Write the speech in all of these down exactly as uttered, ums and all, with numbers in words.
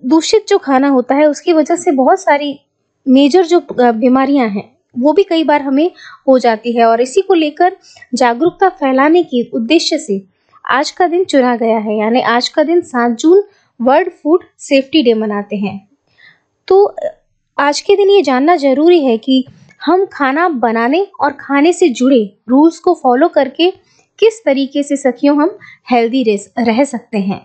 दूषित जो खाना होता है उसकी वजह से बहुत सारी मेजर जो अ, बीमारियां हैं वो भी कई बार हमें हो जाती है, और इसी को लेकर जागरूकता फैलाने के उद्देश्य से आज का दिन चुना गया है। यानी आज का दिन सात June world food safety day मनाते हैं। तो अ, आज के दिन ये जानना ज़रूरी है कि हम खाना बनाने और खाने से जुड़े रूल्स को फॉलो करके किस तरीके से सखियों हम हेल्दी रह रह सकते हैं।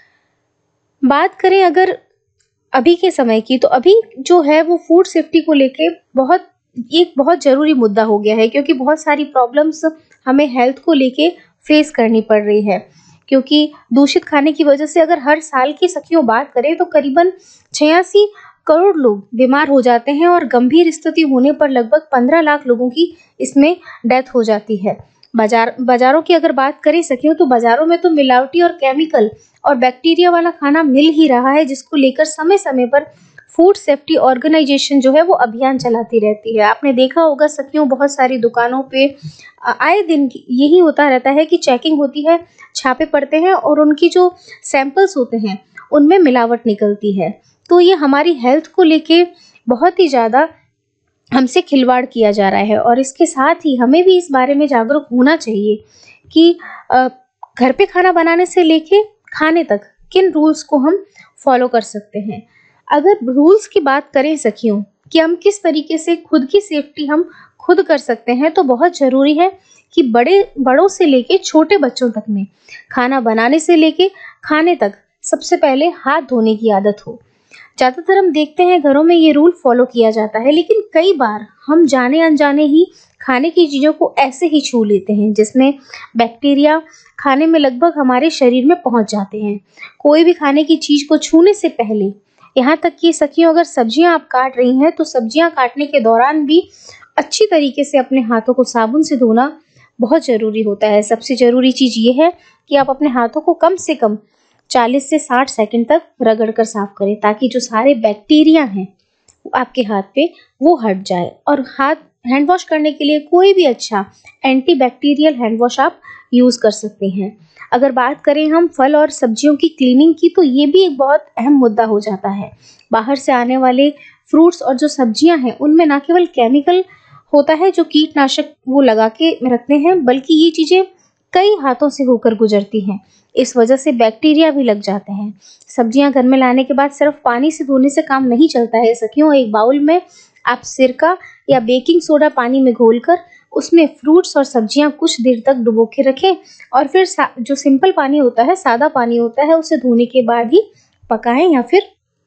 बात करें अगर अभी के समय की, तो अभी जो है वो फूड सेफ्टी को लेके बहुत एक बहुत ज़रूरी मुद्दा हो गया है, क्योंकि बहुत सारी प्रॉब्लम्स हमें हेल्थ को लेके फेस करनी पड़ रही है। क्योंकि दूषित खाने की वजह से अगर हर साल की सखियों बात करें तो करीबन छियासी करोड़ लोग बीमार हो जाते हैं, और गंभीर स्थिति होने पर लगभग पंद्रह लाख लोगों की इसमें डेथ हो जाती है। बाजार बाजारों की अगर बात करें सखियों, तो बाजारों में तो मिलावटी और केमिकल और बैक्टीरिया वाला खाना मिल ही रहा है, जिसको लेकर समय समय पर फूड सेफ्टी ऑर्गेनाइजेशन जो है वो अभियान चलाती रहती है। आपने देखा होगा सखियों, बहुत सारी दुकानों पे अ, आए दिन की- यही होता रहता है कि चेकिंग होती है, छापे पड़ते हैं, और उनकी जो सैंपल्स होते हैं उनमें मिलावट निकलती है। तो ये हमारी हेल्थ को लेके बहुत ही ज़्यादा हमसे खिलवाड़ किया जा रहा है, और इसके साथ ही हमें भी इस बारे में जागरूक होना चाहिए कि अ, घर पे खाना बनाने से लेके खाने तक किन रूल्स को हम फॉलो कर सकते हैं। अगर रूल्स की बात करें सखियों कि हम किस तरीके से खुद की सेफ्टी हम खुद कर सकते हैं, तो बहुत ज़रूरी है कि बड़े बड़ों से लेके छोटे बच्चों तक में खाना बनाने से लेके खाने तक सबसे पहले हाथ धोने की आदत हो। ज़्यादातर हम देखते हैं घरों में ये रूल फॉलो किया जाता है, लेकिन कई बार हम जाने अनजाने ही खाने की चीज़ों को ऐसे ही छू लेते हैं जिसमें बैक्टीरिया खाने में लगभग हमारे शरीर में पहुंच जाते हैं। कोई भी खाने की चीज़ को छूने से पहले, यहाँ तक कि सखियों अगर सब्जियां आप काट रही हैं तो सब्जियां काटने के दौरान भी अच्छी तरीके से अपने हाथों को साबुन से धोना बहुत ज़रूरी होता है। सबसे ज़रूरी चीज़ ये है कि आप अपने हाथों को कम से कम चालीस से साठ सेकंड तक रगड़ कर साफ करें, ताकि जो सारे बैक्टीरिया हैं वो आपके हाथ पे वो हट जाए। और हाथ हैंड वॉश करने के लिए कोई भी अच्छा एंटी बैक्टीरियल हैंड वॉश आप यूज़ कर सकते हैं। अगर बात करें हम फल और सब्जियों की क्लीनिंग की, तो ये भी एक बहुत अहम मुद्दा हो जाता है। बाहर से आने वाले फ्रूट्स और जो सब्जियां हैं उनमें ना केवल केमिकल होता है जो कीटनाशक वो लगा के रखते हैं, बल्कि ये चीज़ें कई हाथों से होकर गुजरती हैं। इस वजह से बैक्टीरिया भी लग जाते हैं। सब्जियां घर में लाने के बाद सिर्फ पानी से धोने से काम नहीं चलता है सखियों। एक बाउल में आप सिरका या बेकिंग सोडा पानी में घोलकर उसमें फ्रूट्स और सब्जियां कुछ देर तक डुबो के रखें, और फिर जो सिंपल पानी होता है, सादा पानी होता है, उसे धोने के बाद ही पकाएं या फिर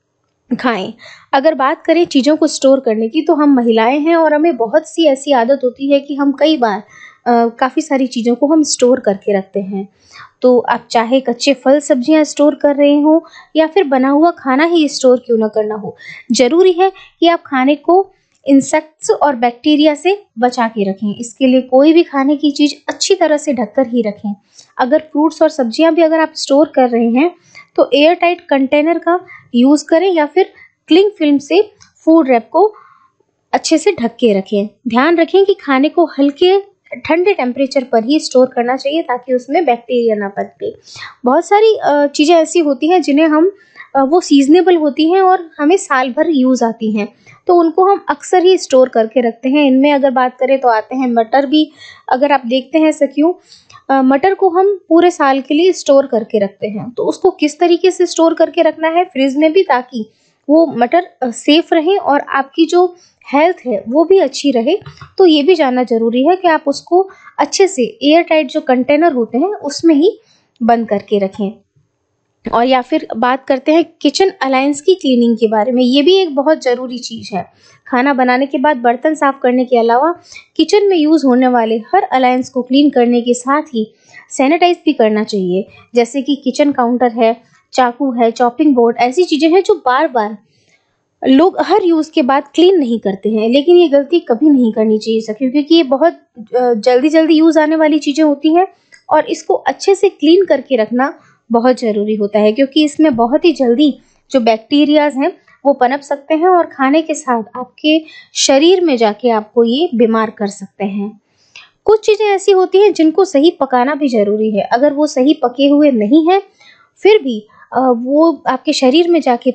खाएं। अगर बात करें चीज़ों को स्टोर करने की, तो हम महिलाएं हैं और हमें बहुत सी ऐसी आदत होती है कि हम कई बार काफ़ी सारी चीज़ों को हम स्टोर करके रखते हैं। तो आप चाहे कच्चे फल सब्जियां स्टोर कर रहे हो या फिर बना हुआ खाना ही स्टोर क्यों ना करना हो, ज़रूरी है कि आप खाने को इंसेक्ट्स और बैक्टीरिया से बचा के रखें। इसके लिए कोई भी खाने की चीज़ अच्छी तरह से ढककर ही रखें। अगर फ्रूट्स और सब्जियां भी अगर आप स्टोर कर रहे हैं तो एयर टाइट कंटेनर का यूज़ करें, या फिर क्लिंग फिल्म से फूड रैप को अच्छे से ढक के रखें। ध्यान रखें कि खाने को हल्के ठंडे टेम्परेचर पर ही स्टोर करना चाहिए, ताकि उसमें बैक्टीरिया ना पनपे। बहुत सारी चीज़ें ऐसी होती हैं जिन्हें हम अ, वो सीजनेबल होती हैं और हमें साल भर यूज़ आती हैं, तो उनको हम अक्सर ही स्टोर करके रखते हैं। इनमें अगर बात करें तो आते हैं मटर भी। अगर आप देखते हैं सखियों, अ, मटर को हम पूरे साल के लिए स्टोर करके रखते हैं। तो उसको किस तरीके से स्टोर करके रखना है फ्रिज में भी, ताकि वो मटर सेफ रहें और आपकी जो हेल्थ है वो भी अच्छी रहे। तो ये भी जानना ज़रूरी है कि आप उसको अच्छे से एयर टाइट जो कंटेनर होते हैं उसमें ही बंद करके रखें। और या फिर बात करते हैं किचन अलायंस की क्लीनिंग के बारे में। ये भी एक बहुत ज़रूरी चीज़ है। खाना बनाने के बाद बर्तन साफ करने के अलावा किचन में यूज़ होने वाले हर अलायंस को क्लीन करने के साथ ही सैनिटाइज भी करना चाहिए। जैसे कि किचन काउंटर है, चाकू है, चॉपिंग बोर्ड, ऐसी चीज़ें हैं जो बार बार लोग हर यूज़ के बाद क्लीन नहीं करते हैं। लेकिन ये गलती कभी नहीं करनी चाहिए सखियों, क्योंकि ये बहुत जल्दी जल्दी यूज़ आने वाली चीज़ें होती हैं, और इसको अच्छे से क्लीन करके रखना बहुत ज़रूरी होता है, क्योंकि इसमें बहुत ही जल्दी जो बैक्टीरियाज हैं वो पनप सकते हैं और खाने के साथ आपके शरीर में जाके आपको ये बीमार कर सकते हैं। कुछ चीज़ें ऐसी होती हैं जिनको सही पकाना भी ज़रूरी है। अगर वो सही पके हुए नहीं हैं, फिर भी अ, वो आपके शरीर में जाके